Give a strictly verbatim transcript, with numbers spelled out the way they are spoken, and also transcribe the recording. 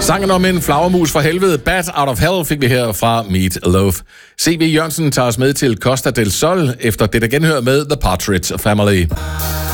Sangen om en flagermus fra helvede, Bat Out of Hell, fik vi her fra Meat Loaf. C V Jørgensen tager os med til Costa del Sol efter det, der genhører med The Partridge Family.